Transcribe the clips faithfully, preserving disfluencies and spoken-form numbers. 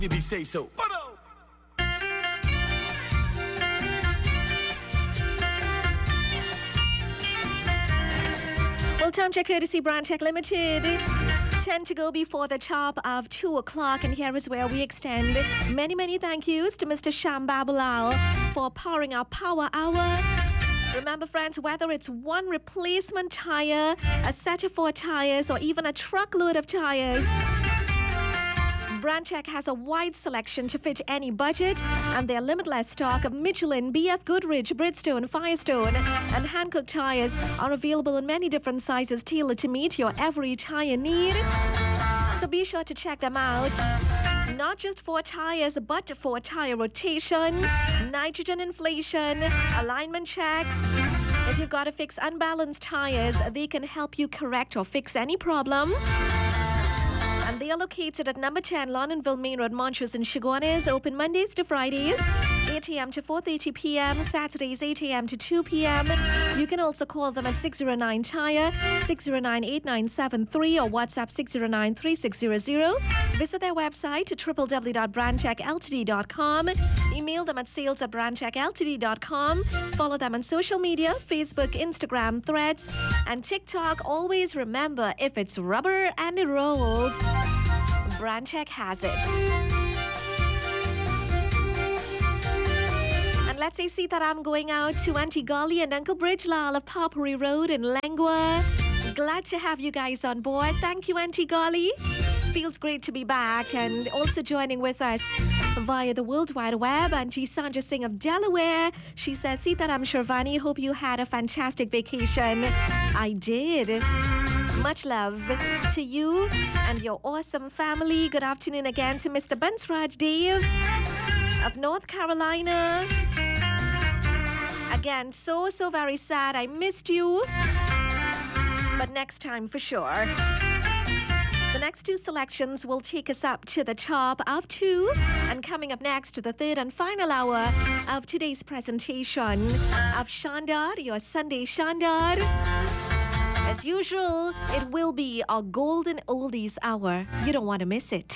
If you say so. Well, time check courtesy BrandTech Limited. ten to go before the top of two o'clock, and here is where we extend many, many thank yous to Mister Sham Babulal for powering our Power Hour. Remember, friends, whether it's one replacement tire, a set of four tires, or even a truckload of tires, BrandTech has a wide selection to fit any budget, and their limitless stock of Michelin, B F Goodrich, Bridgestone, Firestone, and Hankook tires are available in many different sizes tailored to meet your every tire need. So be sure to check them out. Not just for tires, but for tire rotation, nitrogen inflation, alignment checks. If you've got to fix unbalanced tires, they can help you correct or fix any problem. And they are located at number ten Londonville Main Road, Montrose in Chaguanas, open Mondays to Fridays, eight a.m. to four thirty p.m., Saturdays eight a.m. to two p.m. You can also call them at six oh nine tire, six oh nine, eight nine seven three or WhatsApp six oh nine, three six zero zero. Visit their website at w w w dot brandtech l t d dot com. Email them at sales at brandtech l t d dot com. Follow them on social media, Facebook, Instagram, Threads, and TikTok. Always remember, if it's rubber and it rolls, BrandTech has it. And let's say Sitaram going out to Auntie Golly and Uncle Bridgelal of Papuri Road in Lengua. Glad to have you guys on board. Thank you, Auntie Golly. Feels great to be back, and also joining with us via the World Wide Web, Auntie Sandra Singh of Delaware. She says, Sitaram Sharvani, hope you had a fantastic vacation. I did. Much love to you and your awesome family. Good afternoon again to Mister Bansraj Dave of North Carolina. Again, so, so very sad. I missed you. But next time for sure. The next two selections will take us up to the top of two. And coming up next to the third and final hour of today's presentation of Shandar, your Sunday Shandar. As usual, it will be our golden oldies hour. You don't want to miss it.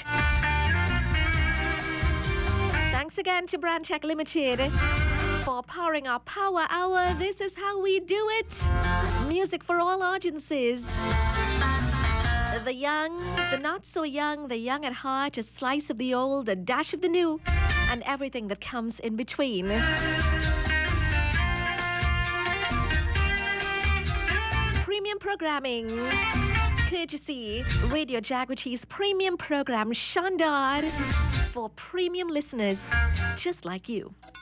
Thanks again to BrandTech Limited for powering our Power Hour. This is how we do it. Music for all audiences. The young, the not so young, the young at heart, a slice of the old, a dash of the new, and everything that comes in between. Premium programming, courtesy Radio Jaguar's premium program Shandar for premium listeners just like you.